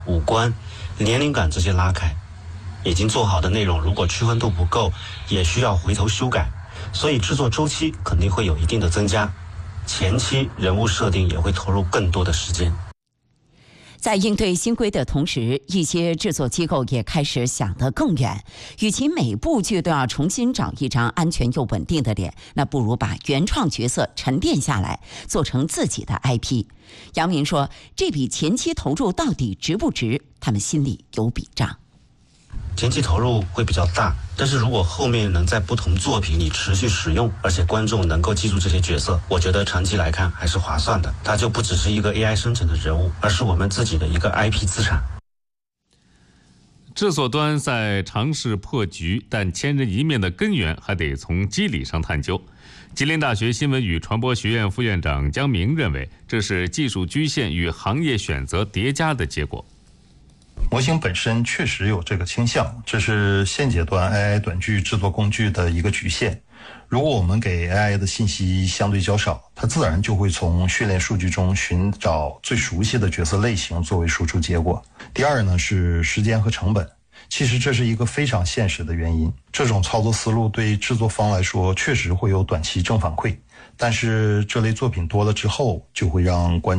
五官、年龄感这些拉开。已经做好的内容如果区分度不够，也需要回头修改，所以制作周期肯定会有一定的增加，前期人物设定也会投入更多的时间。 在应对新规的同时，一些制作机构也开始想得更远，与其每部剧都要重新找一张安全又稳定的脸，那不如把原创角色沉淀下来，做成自己的 IP。杨明说，这笔前期投入到底值不值，他们心里有笔账。 前期投入会比较大，但是如果后面能在不同作品里持续使用，而且观众能够记住这些角色，我觉得长期来看还是划算的。它就不只是一个 AI 生成的人物，而是我们自己的一个 IP 资产。 制作端在尝试破局，但千人一面的根源还得从机理上探究。吉林大学新闻与传播学院副院长姜明认为，这是技术局限与行业选择叠加的结果。 模型本身确实有这个倾向，这是现阶段 AI 短剧制作工具的一个局限。如果我们给 AI 的信息相对较少，它自然就会从训练数据中寻找最熟悉的角色类型作为输出结果。第二呢，是时间和成本。其实这是一个非常现实的原因，这种操作思路对制作方来说确实会有短期正反馈，但是这类作品多了之后，就会让观众